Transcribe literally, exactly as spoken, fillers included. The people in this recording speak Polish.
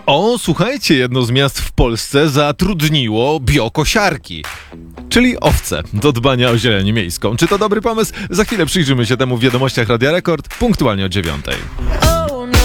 O, słuchajcie, jedno z miast w Polsce zatrudniło biokosiarki, czyli owce, do dbania o zieleń miejską. Czy to dobry pomysł? Za chwilę przyjrzymy się temu w wiadomościach Radia Rekord, punktualnie o dziewiątej.